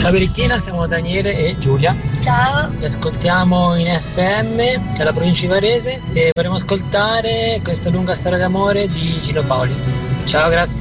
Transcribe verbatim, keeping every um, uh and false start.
Ciao Berichina, siamo Daniele e Giulia. Ciao. Vi ascoltiamo in F M dalla provincia di Varese e vorremmo ascoltare questa lunga storia d'amore di Gino Paoli. Ciao, grazie.